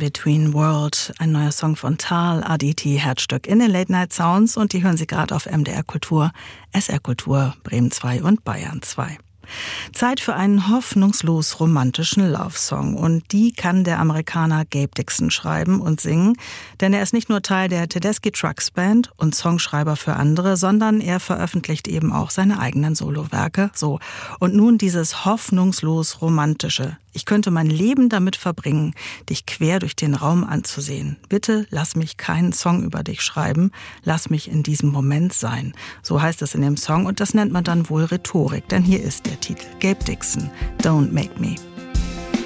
Between World, ein neuer Song von Tal Aditi, Herzstück in den Late Night Sounds, und die hören Sie gerade auf MDR Kultur, SR Kultur, Bremen 2 und Bayern 2. Zeit für einen hoffnungslos romantischen Love-Song, und die kann der Amerikaner Gabe Dixon schreiben und singen, denn er ist nicht nur Teil der Tedeschi Trucks Band und Songschreiber für andere, sondern er veröffentlicht eben auch seine eigenen Solowerke. So, und nun dieses hoffnungslos romantische. Ich könnte mein Leben damit verbringen, dich quer durch den Raum anzusehen. Bitte lass mich keinen Song über dich schreiben, lass mich in diesem Moment sein. So heißt es in dem Song, und das nennt man dann wohl Rhetorik, denn hier ist der Titel: Gabe Dixon, Don't Make Me.